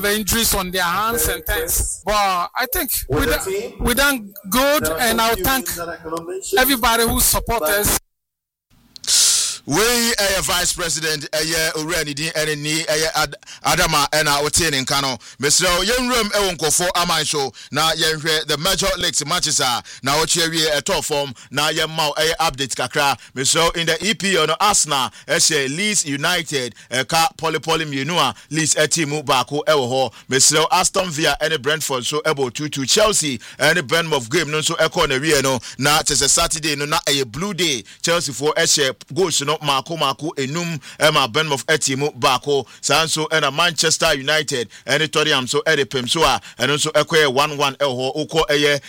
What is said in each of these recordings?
injuries on their hands and things. But I think we done good, and I'll thank everybody who support us. We Vice President Urani Di Eneni Adama Ena Otin in Kano. Mr. Yenrum Ewonkofo Aman Show. Now the Major League matches are now cherry a top form. Now Yemau update kakra. Mr. in the EP on Arsenal, Leeds United, Poly Munua, Leeds Etimu Bako Ewo, Mr. Aston Villa and Brentford so able to Chelsea and the Bournemouth game no so echo na Rieno. Now it's a Saturday no not a blue day. Chelsea for goals no Marco enum Emma Bournemouth Etimu Bako Sanso and a Manchester United and Toriam so Edipem so and also Eque 1-1 Elho Uko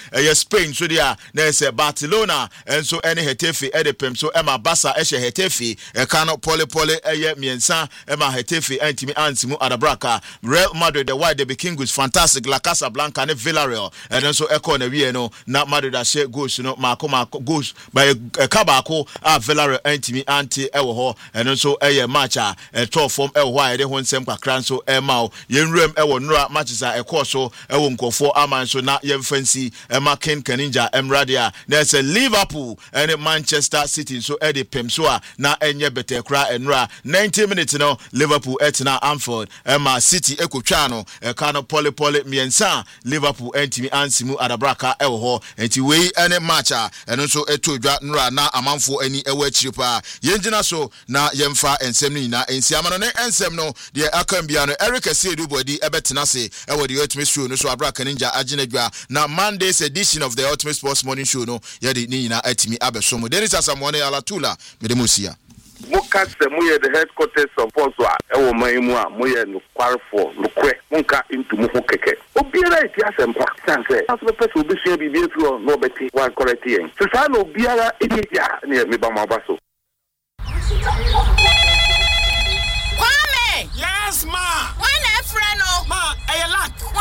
Spain so dia there's Barcelona and so any Hetafe Edipem so Emma Bassa Eshe Hetafe Kano Poly Miensa Emma Hetafe Antimi Ansimu Adabraka Real Madrid the white the King was fantastic La Casablanca and Villarreal and also Echo Nevieno not Madrid that share goes Marco goes by Kabako Villarreal Antimi Anti Ewo and also a match a top form why they won sem kakran so mao yenrem ewo nura matches a so ewo nkofo aman so na yem fancy Ken Kaninja Emradia there's a Liverpool and Manchester City so Eddie Pemsoa na enye bete kra enra 90 minutes no Liverpool etina Anfield Emma City ekotwano Kano Poly miensa Liverpool entimi ansimu adabraka ewo enti we any match and also etodwa nura na amanfo ani ewo achiripa yenjina so na yemfa ensem ni na ensiama no ne ensem no de akambia no Eric Asiedu body ebetena se ewo the Ultimate Show no so Abraka Ninja aginedwa na Monday's edition of the Ultimate Sports Morning Show no ye de ni na atimi abesomo there is asamone alatula medemusia Muka se muye the headquarters of Oswa ewo maimu a muye no kwarfo no kwe munka into mu keke obiara iti asempa sanse aso person obi share bibie through no beti one correct yen so sa no obiara edia ne me ba mabaso Kwame! Yes, ma! When a friend Ma, I lack.